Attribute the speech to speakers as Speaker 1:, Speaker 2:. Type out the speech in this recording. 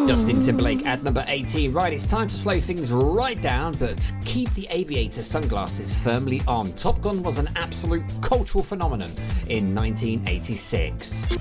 Speaker 1: Justin Timberlake at number 18. Right, it's time to slow things right down, but keep the aviator sunglasses firmly on. Top Gun was an absolute cultural phenomenon in 1986.